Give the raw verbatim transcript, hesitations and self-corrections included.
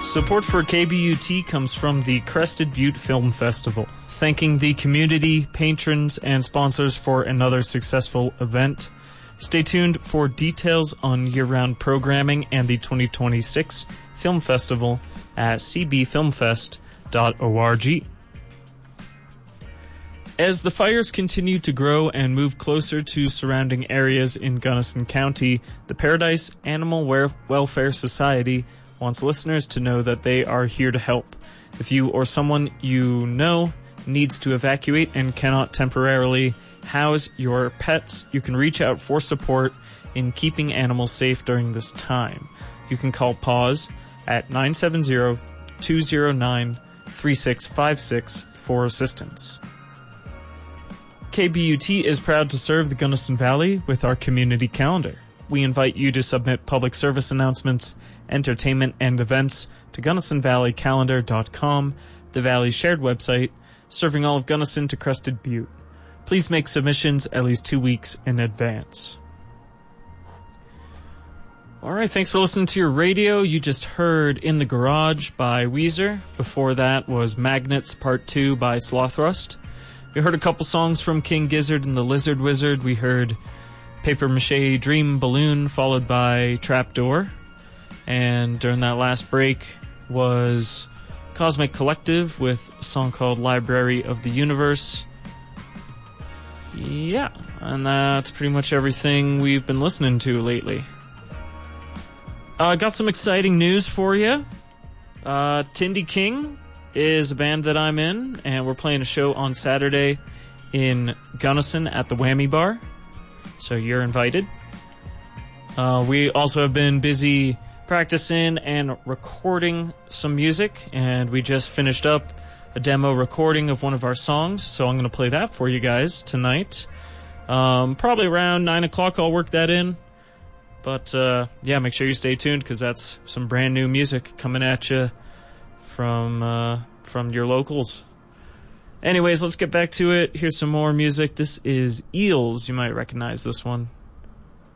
Support for K B U T comes from the Crested Butte Film Festival. Thanking the community, patrons, and sponsors for another successful event. Stay tuned for details on year-round programming and the twenty twenty-six Film Festival at c b film fest dot org. As the fires continue to grow and move closer to surrounding areas in Gunnison County, the Paradise Animal Welfare Society wants listeners to know that they are here to help. If you or someone you know needs to evacuate and cannot temporarily house your pets, you can reach out for support in keeping animals safe during this time. You can call PAWS at nine seven zero, two zero nine, three six five six for assistance. K B U T is proud to serve the Gunnison Valley with our community calendar. We invite you to submit public service announcements, entertainment, and events to gunnison valley calendar dot com, the Valley's shared website, serving all of Gunnison to Crested Butte. Please make submissions at least two weeks in advance. Alright, thanks for listening to your radio. You just heard In the Garage by Weezer. Before that was Magnets Part two by Slothrust. We heard a couple songs from King Gizzard and the Lizard Wizard. We heard Paper Mache Dream Balloon, followed by Trapdoor. And during that last break was Cosmic Collective with a song called Library of the Universe. Yeah, and that's pretty much everything we've been listening to lately. I uh, got some exciting news for you. Uh, Tindy King is a band that I'm in, and we're playing a show on Saturday in Gunnison at the Whammy Bar. So you're invited. Uh, we also have been busy practicing and recording some music, and we just finished up a demo recording of one of our songs, so I'm going to play that for you guys tonight. Um, probably around nine o'clock I'll work that in. But, uh, yeah, make sure you stay tuned, because that's some brand new music coming at you from, uh, from your locals. Anyways, let's get back to it. Here's some more music. This is Eels. You might recognize this one.